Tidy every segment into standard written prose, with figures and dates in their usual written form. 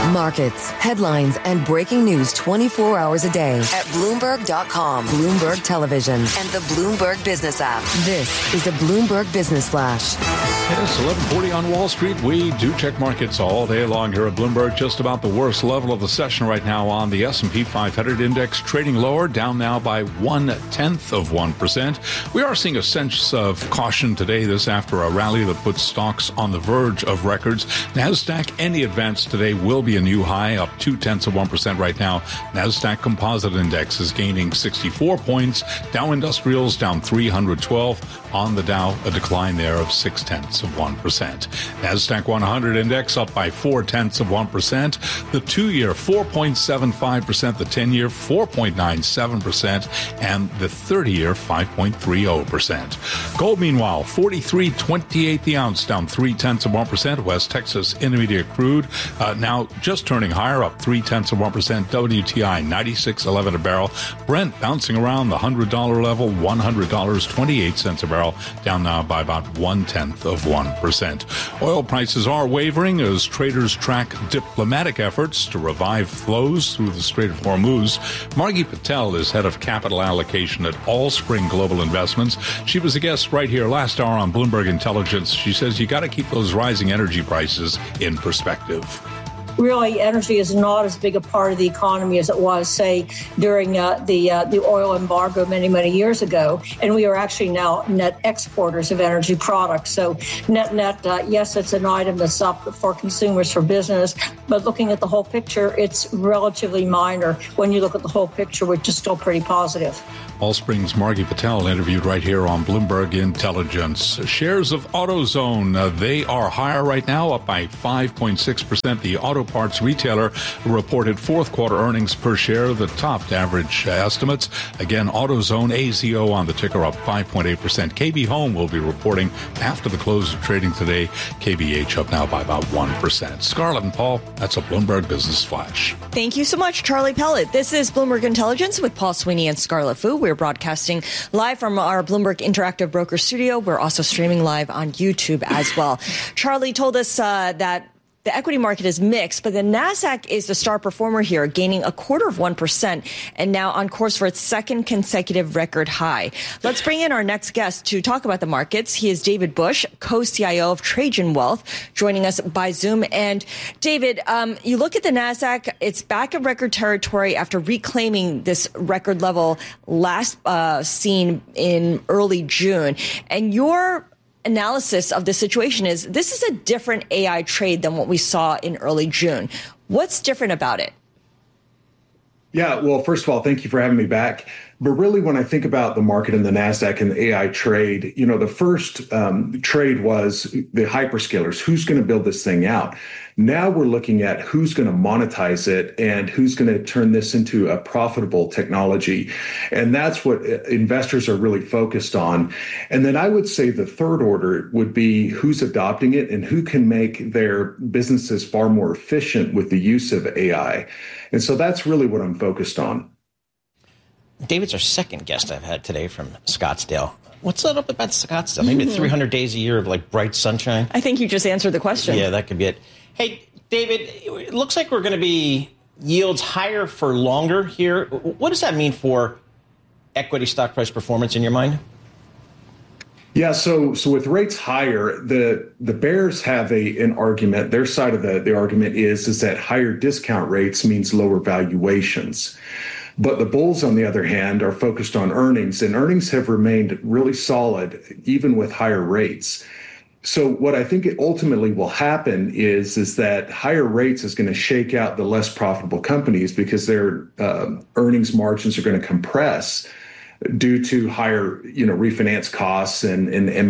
Markets, headlines, and breaking news 24 hours a day at Bloomberg.com, Bloomberg Television, and the Bloomberg Business app. This is a Bloomberg Business Flash. It's 11:40 on Wall Street. We do check markets all day long here at Bloomberg. Just about the worst level of the session right now on the S&P 500 index, trading lower, down now by 0.1%. We are seeing a sense of caution today, this after a rally that puts stocks on the verge of records. NASDAQ, any advance today will be a new high, up 0.2% right now. NASDAQ Composite Index is gaining 64 points. Dow Industrials down 312. On the Dow, a decline there of 0.6%. NASDAQ 100 Index up by 0.4%. The 2-year 4.75%, the 10-year 4.97%, and the 30-year 5.30%. Gold, meanwhile, 43.28 the ounce, down 0.3%. West Texas Intermediate crude now just turning higher, up 0.3%. WTI 96.11 a barrel. Brent bouncing around the $100 level, $100.28 a barrel, down now by about 0.1%. Oil prices are wavering as traders track diplomatic efforts to revive flows through the Strait of Hormuz. Margie Patel is head of capital allocation at Allspring Global Investments. She was a guest right here last hour on Bloomberg Intelligence. She says you got to keep those rising energy prices in perspective. Really, energy is not as big a part of the economy as it was, say, during the oil embargo many years ago. And we are actually now net exporters of energy products. So net, yes, it's an item that's up for consumers, for business. But looking at the whole picture, it's relatively minor when you look at the whole picture, which is still pretty positive. Allspring's Margie Patel interviewed right here on Bloomberg Intelligence. Shares of AutoZone, they are higher right now, up by 5.6%. The auto parts retailer reported fourth quarter earnings per share that topped average estimates. Again, AutoZone, AZO on the ticker, up 5.8%. KB Home will be reporting after the close of trading today. KBH up now by about 1%. Scarlett and Paul, that's a Bloomberg Business Flash. Thank you so much, Charlie Pellet. This is Bloomberg Intelligence with Paul Sweeney and Scarlett Fu. We're broadcasting live from our Bloomberg Interactive Broker studio. We're also streaming live on YouTube as well. Charlie told us that the equity market is mixed, but the NASDAQ is the star performer here, gaining 0.25% and now on course for its second consecutive record high. Let's bring in our next guest to talk about the markets. He is David Bush, co-CIO of Trajan Wealth, joining us by Zoom. And David, you look at the NASDAQ, it's back in record territory after reclaiming this record level last seen in early June. And your analysis of the situation is this is a different AI trade than what we saw in early June. What's different about it? Yeah, well, first of all, thank you for having me back. But really, when I think about the market and the NASDAQ and the AI trade, the first trade was the hyperscalers. Who's going to build this thing out? Now we're looking at who's going to monetize it and who's going to turn this into a profitable technology. And that's what investors are really focused on. And then I would say the third order would be who's adopting it and who can make their businesses far more efficient with the use of AI. And so that's really what I'm focused on. David's our second guest I've had today from Scottsdale. What's that up about Scottsdale? Maybe 300 days a year of bright sunshine? I think you just answered the question. Yeah, that could be it. Hey, David, it looks like we're going to be yields higher for longer here. What does that mean for equity stock price performance in your mind? Yeah, so with rates higher, the bears have an argument. Their side of the argument is that higher discount rates means lower valuations. But the bulls, on the other hand, are focused on earnings, and earnings have remained really solid, even with higher rates. So what I think ultimately will happen is that higher rates is going to shake out the less profitable companies because their earnings margins are going to compress due to higher, refinance costs and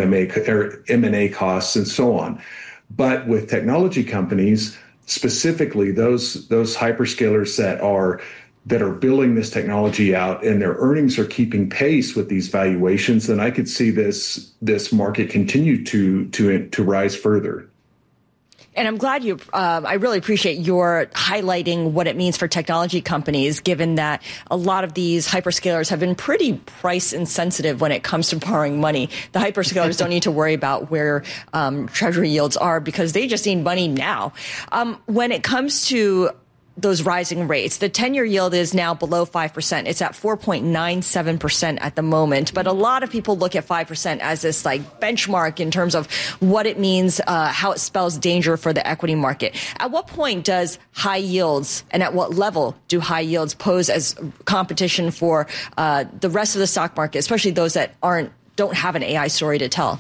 M&A costs and so on. But with technology companies, specifically those hyperscalers that are building this technology out and their earnings are keeping pace with these valuations, then I could see this market continue to rise further. And I'm glad I really appreciate your highlighting what it means for technology companies, given that a lot of these hyperscalers have been pretty price insensitive when it comes to borrowing money. The hyperscalers don't need to worry about where treasury yields are because they just need money now. When it comes to those rising rates, the 10-year yield is now below 5%. It's at 4.97% at the moment. But a lot of people look at 5% as this like benchmark in terms of what it means, how it spells danger for the equity market. At what point does high yields and at what level do high yields pose as competition for the rest of the stock market, especially those that don't have an AI story to tell?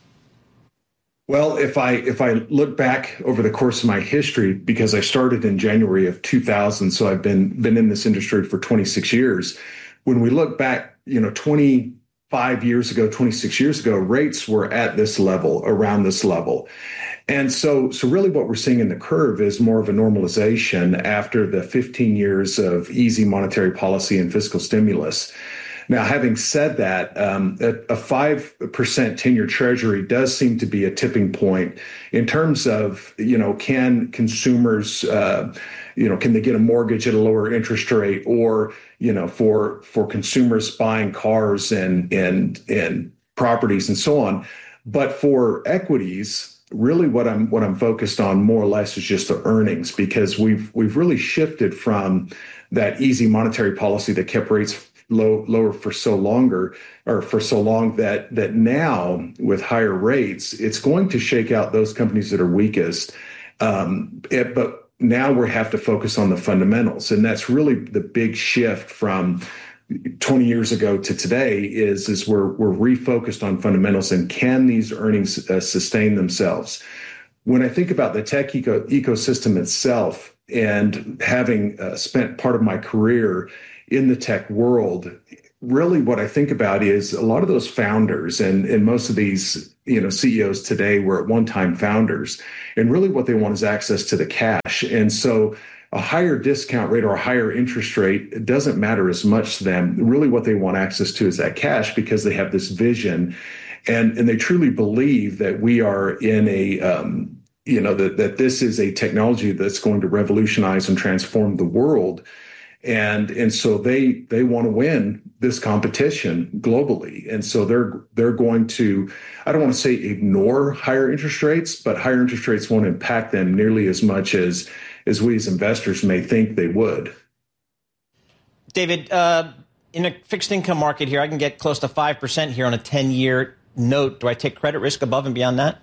Well, if I look back over the course of my history, because I started in January of 2000, so I've been in this industry for 26 years. When we look back, 25 years ago, 26 years ago, rates were at this level, around this level. And so really what we're seeing in the curve is more of a normalization after the 15 years of easy monetary policy and fiscal stimulus. Now, having said that, a 5% 10-year treasury does seem to be a tipping point in terms of, can consumers, can they get a mortgage at a lower interest rate, or, for consumers buying cars and properties and so on. But for equities, really what I'm focused on more or less is just the earnings, because we've really shifted from that easy monetary policy that kept rates lower for so long that now with higher rates, it's going to shake out those companies that are weakest. But now we have to focus on the fundamentals. And that's really the big shift from 20 years ago to today is we're refocused on fundamentals and can these earnings sustain themselves? When I think about the tech ecosystem itself, and having spent part of my career in the tech world, really what I think about is a lot of those founders and most of these, CEOs today were at one time founders, and really what they want is access to the cash. And so a higher discount rate or a higher interest rate, it doesn't matter as much to them. Really what they want access to is that cash, because they have this vision and they truly believe that we are in a, that this is a technology that's going to revolutionize and transform the world. And so they want to win this competition globally. And so they're going to, I don't want to say ignore higher interest rates, but higher interest rates won't impact them nearly as much as we as investors may think they would. David, in a fixed income market here, I can get close to 5% here on a 10-year note. Do I take credit risk above and beyond that?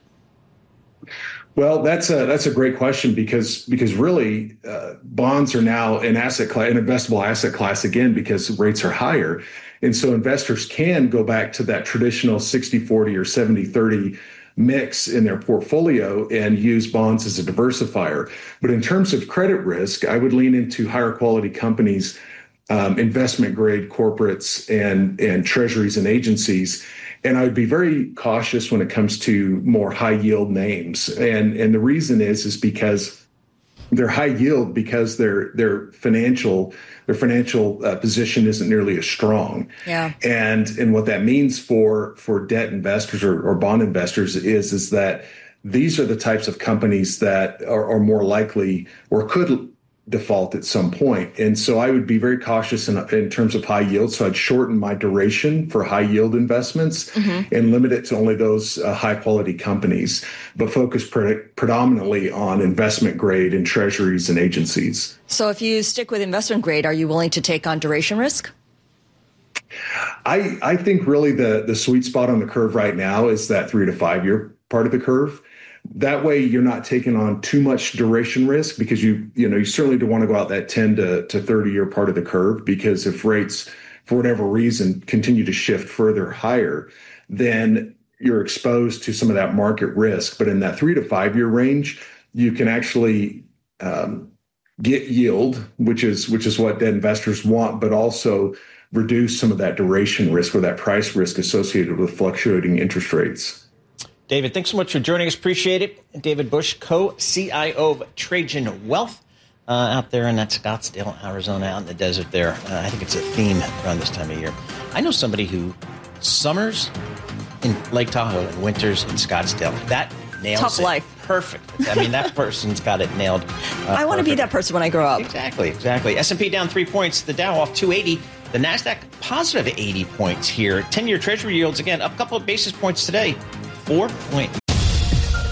Well, that's a great question because really bonds are now an asset class, an investable asset class again, because rates are higher. And so investors can go back to that traditional 60-40 or 70-30 mix in their portfolio and use bonds as a diversifier. But in terms of credit risk, I would lean into higher quality companies, investment grade corporates and treasuries and agencies. And I would be very cautious when it comes to more high yield names. And the reason is because they're high yield because their financial position isn't nearly as strong. Yeah. And what that means for debt investors or bond investors is that these are the types of companies that are more likely or could default at some point. And so I would be very cautious in terms of high yield. So I'd shorten my duration for high yield investments and limit it to only those high quality companies, but focus predominantly on investment grade and treasuries and agencies. So if you stick with investment grade, are you willing to take on duration risk? I think really the sweet spot on the curve right now is that 3 to 5 year part of the curve. That way, you're not taking on too much duration risk because you certainly don't want to go out that 10 to 30 year part of the curve, because if rates, for whatever reason, continue to shift further higher, then you're exposed to some of that market risk. But in that 3 to 5 year range, you can actually get yield, which is what debt investors want, but also reduce some of that duration risk or that price risk associated with fluctuating interest rates. David, thanks so much for joining us. Appreciate it. David Bush, co-CIO of Trajan Wealth, out there in that Scottsdale, Arizona, out in the desert there. I think it's a theme around this time of year. I know somebody who summers in Lake Tahoe and winters in Scottsdale. That nails Tough it. life. perfect. I mean, that person's got it nailed. I want to be that person when I grow up. Exactly. S&P down 3 points. The Dow off 280. The NASDAQ positive 80 points here. 10-year Treasury yields, again, up a couple of basis points today. 4.9%.